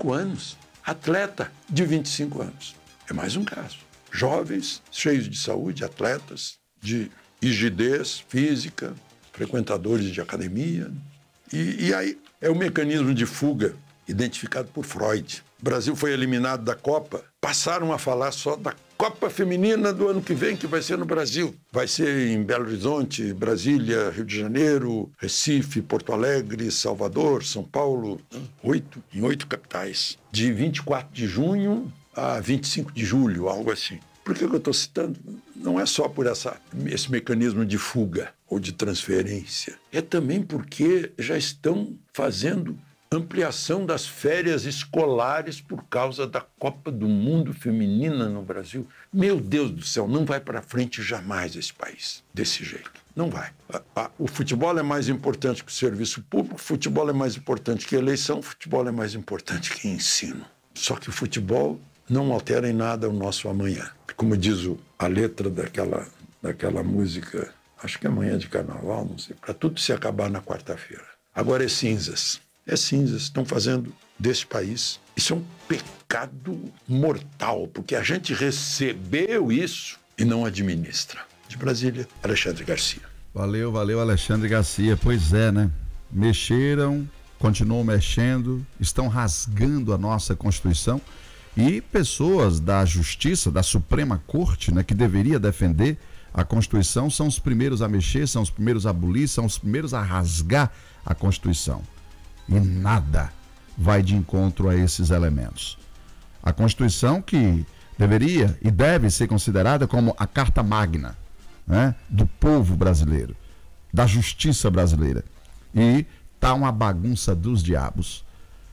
25 anos. Atleta de 25 anos. É mais um caso. Jovens, cheios de saúde, atletas, de rigidez física, frequentadores de academia. E aí é o mecanismo de fuga identificado por Freud. O Brasil foi eliminado da Copa, passaram a falar só da Copa Feminina do ano que vem, que vai ser no Brasil. Vai ser em Belo Horizonte, Brasília, Rio de Janeiro, Recife, Porto Alegre, Salvador, São Paulo, em 8 capitais. De 24 de junho a 25 de julho, algo assim. Por que eu estou citando? Não é só por esse mecanismo de fuga ou de transferência. É também porque já estão fazendo ampliação das férias escolares por causa da Copa do Mundo Feminina no Brasil. Meu Deus do céu, não vai para frente jamais esse país desse jeito. Não vai. O futebol é mais importante que o serviço público, o futebol é mais importante que a eleição, o futebol é mais importante que ensino. Só que o futebol não altera em nada o nosso amanhã. Como diz a letra daquela música, acho que é Amanhã de Carnaval, não sei, para tudo se acabar na quarta-feira. Agora é cinzas. É cinzas. Estão fazendo desse país. Isso é um pecado mortal, porque a gente recebeu isso e não administra. De Brasília, Alexandre Garcia. Valeu, Alexandre Garcia. Pois é, né? Mexeram, continuam mexendo, estão rasgando a nossa Constituição. E pessoas da Justiça, da Suprema Corte, né, que deveria defender a Constituição, são os primeiros a mexer, são os primeiros a abolir, são os primeiros a rasgar a Constituição. E nada vai de encontro a esses elementos. A Constituição, que deveria e deve ser considerada como a Carta Magna, né, do povo brasileiro, da justiça brasileira. E tá uma bagunça dos diabos.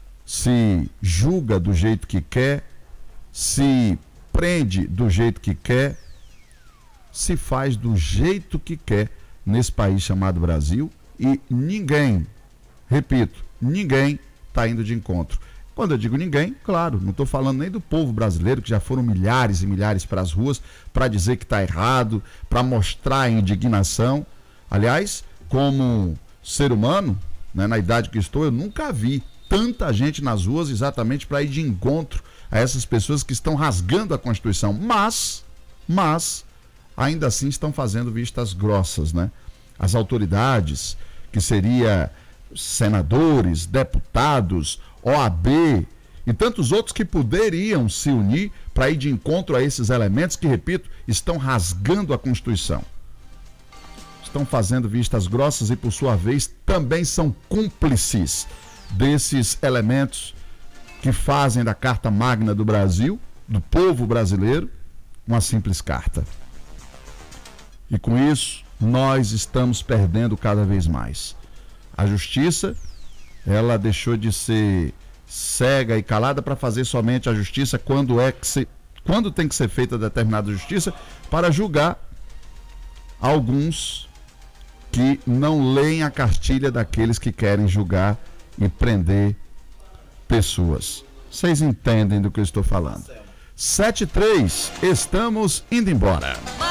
Se julga do jeito que quer, se prende do jeito que quer, se faz do jeito que quer nesse país chamado Brasil, e ninguém, repito, ninguém está indo de encontro. Quando eu digo ninguém, claro, não estou falando nem do povo brasileiro, que já foram milhares e milhares para as ruas para dizer que está errado, para mostrar a indignação. Aliás, como ser humano, né, na idade que estou, eu nunca vi tanta gente nas ruas exatamente para ir de encontro a essas pessoas que estão rasgando a Constituição, mas ainda assim estão fazendo vistas grossas, né? As autoridades, que seria senadores, deputados, OAB e tantos outros que poderiam se unir para ir de encontro a esses elementos que, repito, estão rasgando a Constituição. Estão fazendo vistas grossas e, por sua vez, também são cúmplices desses elementos que fazem da Carta Magna do Brasil, do povo brasileiro, uma simples carta. E com isso, nós estamos perdendo cada vez mais. A justiça, ela deixou de ser cega e calada para fazer somente a justiça quando tem que ser feita determinada justiça, para julgar alguns que não leem a cartilha daqueles que querem julgar e prender pessoas. Vocês entendem do que eu estou falando. 7:03, estamos indo embora.